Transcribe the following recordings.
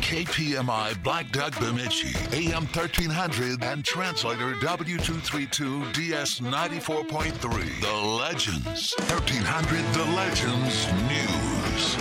KPMI Black Duck Bemidji, AM 1300 and translator W232 DS 94.3. The Legends. 1300 The Legends News.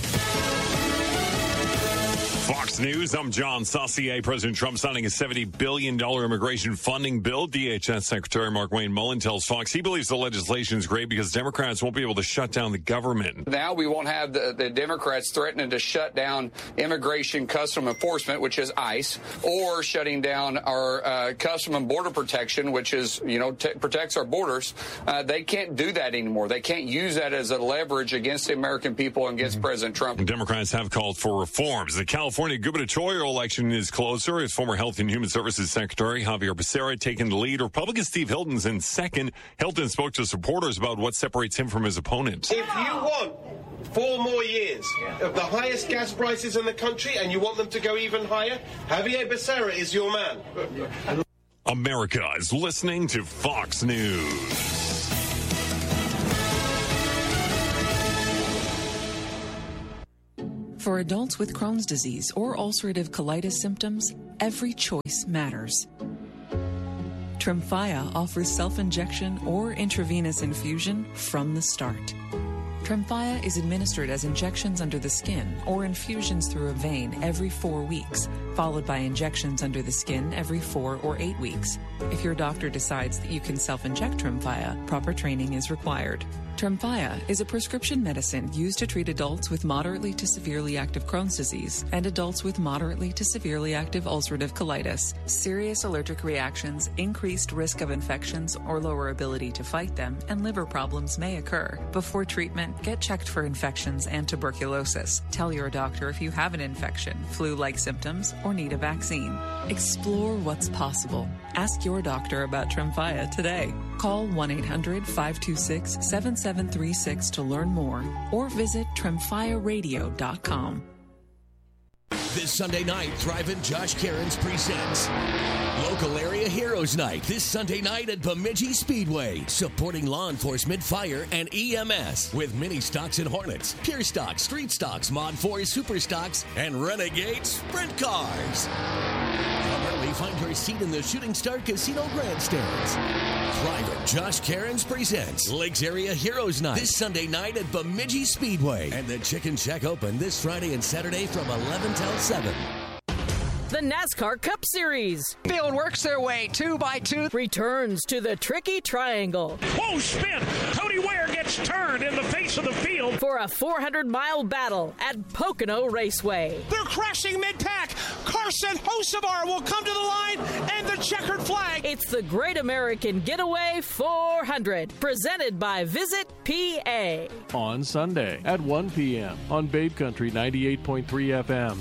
Fox News, I'm John Saucier. President Trump signing a $70 billion immigration funding bill. DHS Secretary Mark Wayne Mullen tells Fox he believes the legislation is great because Democrats won't be able to shut down the government. Now we won't have the Democrats threatening to shut down immigration custom enforcement, which is ICE, or shutting down our Custom and Border Protection, which is, protects our borders. They can't do that anymore. They can't use that as a leverage against the American people and against President Trump. Democrats have called for reforms. The California gubernatorial election is closer. As former Health and Human Services Secretary Javier Becerra taking the lead. Republican Steve Hilton's in second. Hilton spoke to supporters about what separates him from his opponent. If you want 4 more years of the highest gas prices in the country and you want them to go even higher, Javier Becerra is your man. America is listening to Fox News. For adults with Crohn's disease or ulcerative colitis symptoms, every choice matters. Tremfya offers self-injection or intravenous infusion from the start. Tremfya is administered as injections under the skin or infusions through a vein every 4 weeks, followed by injections under the skin every 4 or 8 weeks. If your doctor decides that you can self-inject Tremfya, proper training is required. Tremfya is a prescription medicine used to treat adults with moderately to severely active Crohn's disease and adults with moderately to severely active ulcerative colitis. Serious allergic reactions, increased risk of infections or lower ability to fight them, and liver problems may occur. Before treatment, get checked for infections and tuberculosis. Tell your doctor if you have an infection, flu-like symptoms, or need a vaccine. Explore what's possible. Ask your doctor about Tremfya today. Call 1-800-526-7736 to learn more or visit tremfyaradio.com. This Sunday night, Thriving Josh Cairns presents Local Area Heroes Night this Sunday night at Bemidji Speedway, supporting law enforcement, fire, and EMS with mini stocks and Hornets, pure stocks, street stocks, Mod 4 super stocks, and Renegade sprint cars. Come early, find your seat in the Shooting Star Casino grandstands. Thriving Josh Cairns presents Lakes Area Heroes Night this Sunday night at Bemidji Speedway, and the Chicken Shack open this Friday and Saturday from 11 till 7. The NASCAR Cup Series. Field works their way 2x2. Returns to the tricky triangle. Whoa, spin! Cody Ware gets turned in the face of the field. For a 400-mile battle at Pocono Raceway. They're crashing mid-pack. Carson Hocevar will come to the line and the checkered flag. It's the Great American Getaway 400, presented by Visit PA. On Sunday at 1 p.m. on Babe Country 98.3 FM.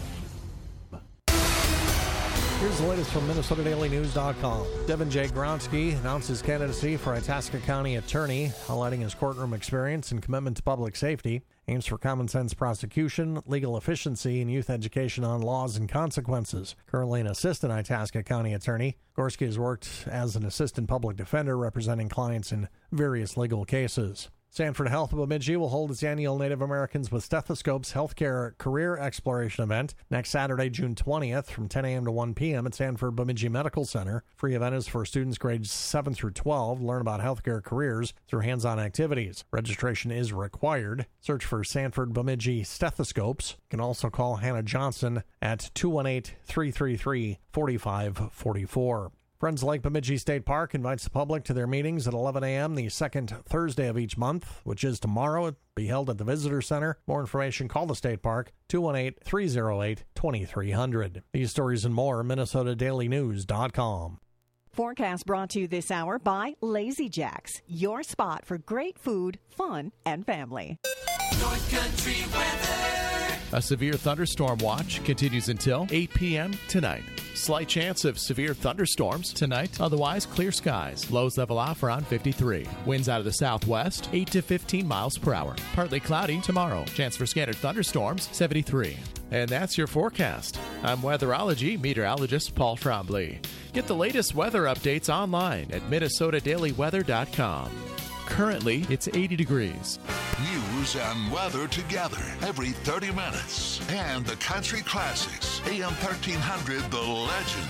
Here's the latest from MinnesotaDailyNews.com. Devin J. Gronsky announces candidacy for Itasca County Attorney, highlighting his courtroom experience and commitment to public safety. Aims for common sense prosecution, legal efficiency, and youth education on laws and consequences. Currently an assistant Itasca County Attorney, Gorski has worked as an assistant public defender representing clients in various legal cases. Sanford Health of Bemidji will hold its annual Native Americans with Stethoscopes Healthcare Career Exploration event next Saturday, June 20th from 10 a.m. to 1 p.m. at Sanford Bemidji Medical Center. Free event is for students grades 7 through 12. Learn about healthcare careers through hands-on activities. Registration is required. Search for Sanford Bemidji Stethoscopes. You can also call Hannah Johnson at 218-333-4544. Friends Lake Bemidji State Park invites the public to their meetings at 11 a.m. the second Thursday of each month, which is tomorrow. It'll be held at the Visitor Center. More information, call the State Park, 218-308-2300. These stories and more, MinnesotaDailyNews.com. Forecast brought to you this hour by Lazy Jacks, your spot for great food, fun, and family. North Country weather. A severe thunderstorm watch continues until 8 p.m. tonight. Slight chance of severe thunderstorms tonight. Otherwise, clear skies. Lows level off around 53. Winds out of the southwest, 8 to 15 miles per hour. Partly cloudy tomorrow. Chance for scattered thunderstorms, 73. And that's your forecast. I'm weatherology meteorologist Paul Trombley. Get the latest weather updates online at MinnesotaDailyWeather.com. Currently, it's 80 degrees. News and weather together every 30 minutes. And the country classics AM 1300, The Legend.